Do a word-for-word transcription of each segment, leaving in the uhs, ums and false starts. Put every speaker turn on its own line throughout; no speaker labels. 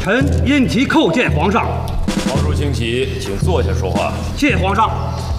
臣殷急叩见皇上。
皇叔请起，请坐下说话。
谢皇上。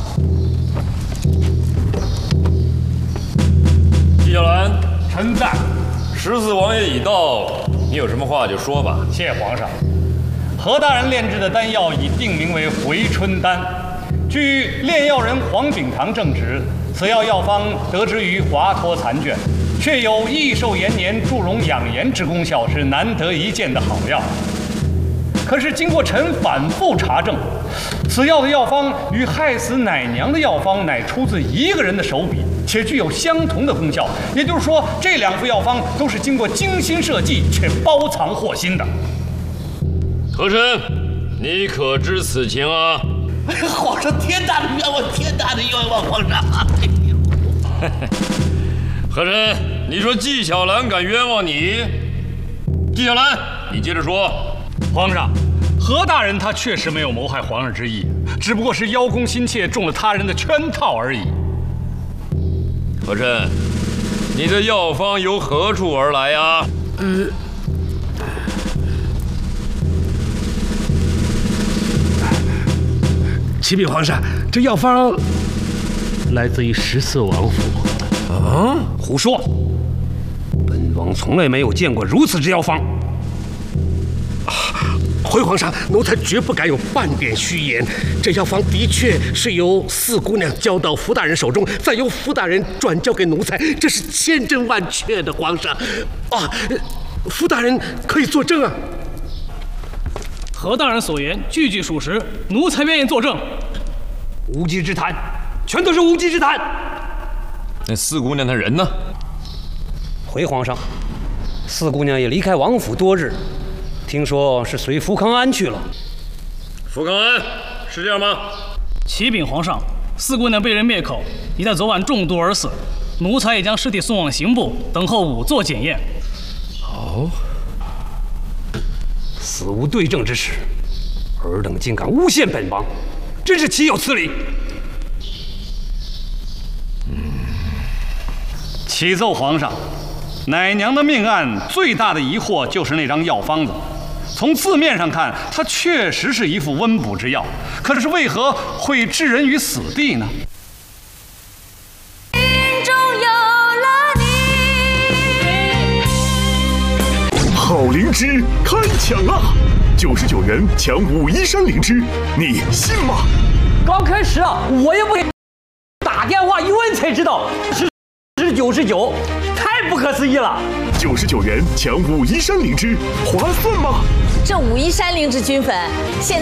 纪晓岚，
臣在。
十四王爷已到，你有什么话就说吧。
谢皇上。何大人炼制的丹药已定名为回春丹。据炼药人黄秉堂正直，此药药方得之于华佗残卷，却有益寿延年、助荣养颜之功效，是难得一见的好药。可是经过臣反复查证，此药的药方与害死奶娘的药方乃出自一个人的手笔，且具有相同的功效。也就是说，这两副药方都是经过精心设计，却包藏祸心的。
和珅，你可知此情啊？
皇上，天大的冤枉，天大的冤枉，皇上！哎呦，
和珅，你说纪晓岚敢冤枉你？纪晓岚，你接着说。
皇上，何大人他确实没有谋害皇上之意，只不过是邀功心切，中了他人的圈套而已。
和珅，你的药方由何处而来呀？
呃，启禀皇上，这药方来自于十四王府。
啊，胡说！本王从来没有见过如此之药方。
回皇上，奴才绝不敢有半点虚言。这药方的确是由四姑娘交到福大人手中，再由福大人转交给奴才，这是千真万确的。皇上，啊，福大人可以作证啊。
何大人所言句句属实，奴才愿意作证。
无稽之谈，全都是无稽之谈。
那四姑娘她人呢？
回皇上，四姑娘也离开王府多日，听说是随福康安去了。
福康安是这样吗？
启禀皇上，四姑娘被人灭口，已在昨晚中毒而死。奴才也将尸体送往刑部，等候仵作检验。
哦，死无对证之实，尔等竟敢诬陷本王，真是岂有此理！
启奏皇上，奶娘的命案最大的疑惑就是那张药方子。从字面上看，它确实是一副温补之药，可是为何会置人于死地呢？
心中有了你。
好灵芝开抢啦！九十九元抢武夷山灵芝，你信吗？
刚开始啊，我也不给打电话一问才知道是是九十九，太不可思议了。
九十九元抢武夷山灵芝，划算吗？
这武夷山灵芝菌粉现